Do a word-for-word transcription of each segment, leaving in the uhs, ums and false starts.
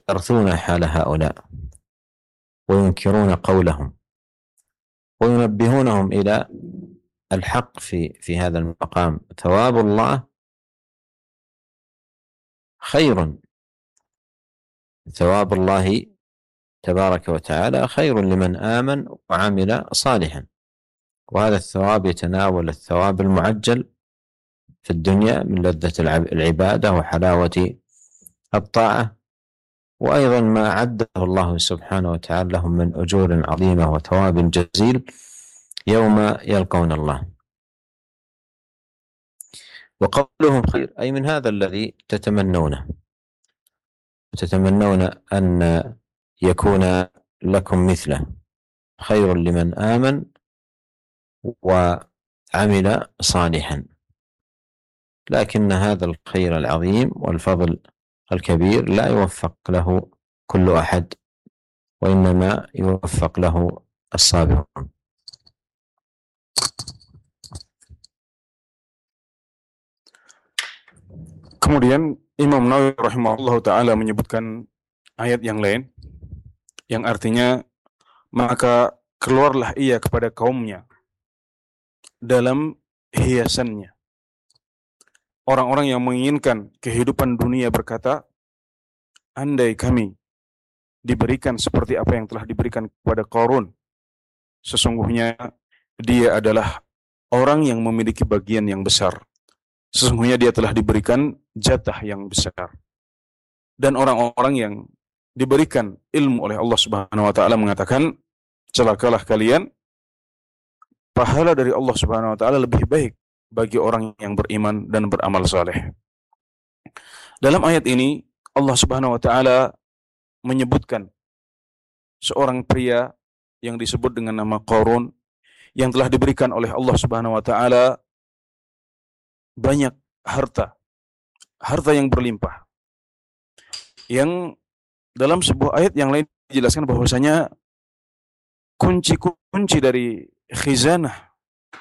ويسترثون حال هؤلاء وينكرون قولهم وينبهونهم إلى الحق في في هذا المقام. ثواب الله خير، ثواب الله تبارك وتعالى خير لمن آمن وعمل صالحا، وهذا الثواب يتناول الثواب المعجل في الدنيا من لذة العبادة وحلاوة الطاعة، وأيضا ما عده الله سبحانه وتعالى لهم من أجور عظيمة وثواب جزيل يوم يلقون الله. وقولهم خير أي من هذا الذي تتمنونه، تتمنون أن يكون لكم مثله، خير لمن آمن وعمل صالحا. لكن هذا الخير العظيم والفضل الكبير لا يوفق له كل أحد، وإنما يوفق له الصابرون. Kemudian Imam Nawawi rahimahullah ta'ala menyebutkan ayat yang lain yang artinya, maka keluarlah ia kepada kaumnya dalam hiasannya. Orang-orang yang menginginkan kehidupan dunia berkata, andai kami diberikan seperti apa yang telah diberikan kepada Qarun, sesungguhnya dia adalah orang yang memiliki bagian yang besar. Sesungguhnya dia telah diberikan jatah yang besar. Dan orang-orang yang diberikan ilmu oleh Allah Subhanahu wa taala mengatakan, celakalah kalian, pahala dari Allah Subhanahu wa taala lebih baik bagi orang yang beriman dan beramal saleh. Dalam ayat ini Allah Subhanahu wa taala menyebutkan seorang pria yang disebut dengan nama Qarun yang telah diberikan oleh Allah Subhanahu wa taala banyak harta, harta yang berlimpah. Yang dalam sebuah ayat yang lain dijelaskan bahwasanya kunci-kunci dari khizanah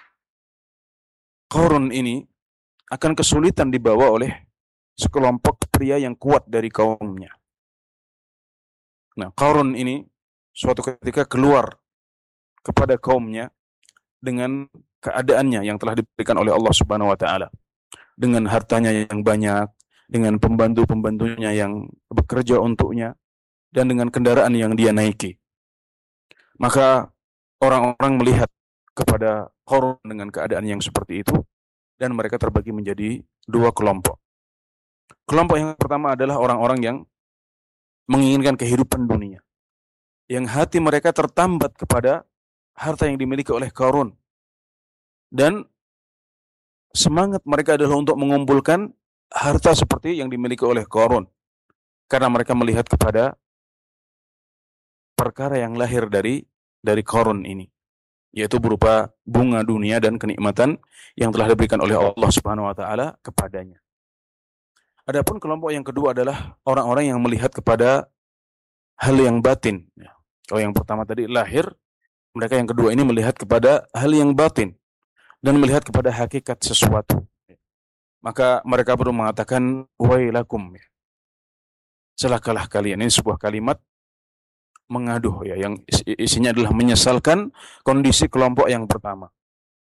Qarun ini akan kesulitan dibawa oleh sekelompok pria yang kuat dari kaumnya. Nah, Qarun ini suatu ketika keluar kepada kaumnya dengan keadaannya yang telah diberikan oleh Allah Subhanahu wa taala, dengan hartanya yang banyak, dengan pembantu-pembantunya yang bekerja untuknya, dan dengan kendaraan yang dia naiki. Maka orang-orang melihat kepada Qarun dengan keadaan yang seperti itu, dan mereka terbagi menjadi dua kelompok. Kelompok yang pertama adalah orang-orang yang menginginkan kehidupan dunia, yang hati mereka tertambat kepada harta yang dimiliki oleh Qarun, dan semangat mereka adalah untuk mengumpulkan harta seperti yang dimiliki oleh Qarun, karena mereka melihat kepada perkara yang lahir dari dari Qarun ini, yaitu berupa bunga dunia dan kenikmatan yang telah diberikan oleh Allah Subhanahu wa taala kepadanya. Adapun kelompok yang kedua adalah orang-orang yang melihat kepada hal yang batin. Kalau yang pertama tadi lahir, mereka yang kedua ini melihat kepada hal yang batin dan melihat kepada hakikat sesuatu. Maka mereka perlu mengatakan wailakum, celakalah kalian. Ini sebuah kalimat mengaduh ya, yang isinya adalah menyesalkan kondisi kelompok yang pertama.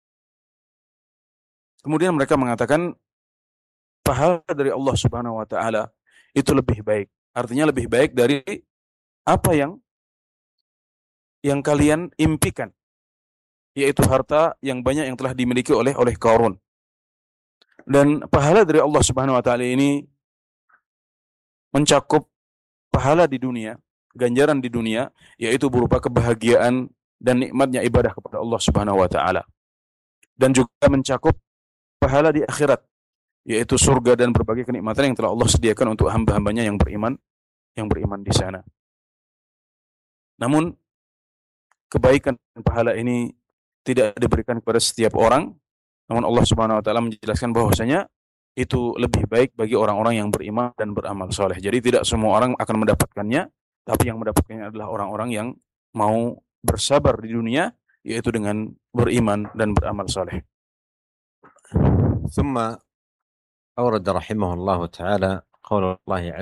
Kemudian mereka mengatakan pahala dari Allah Subhanahu wa taala itu lebih baik. Artinya lebih baik dari apa yang yang kalian impikan, yaitu harta yang banyak yang telah dimiliki oleh oleh Qarun. Dan pahala dari Allah Subhanahu wa taala ini mencakup pahala di dunia, ganjaran di dunia, yaitu berupa kebahagiaan dan nikmatnya ibadah kepada Allah Subhanahu wa taala. Dan juga mencakup pahala di akhirat, yaitu surga dan berbagai kenikmatan yang telah Allah sediakan untuk hamba-hambanya yang beriman, yang beriman di sana. Namun kebaikan dan pahala ini tidak diberikan kepada setiap orang. Namun Allah Subhanahu wa taala menjelaskan bahwasanya itu lebih baik bagi orang-orang yang beriman dan beramal saleh. Jadi tidak semua orang akan mendapatkannya, tapi yang mendapatkannya adalah orang-orang yang mau bersabar di dunia, yaitu dengan beriman dan beramal saleh. ثم أورد رحمه الله تعالى قول الله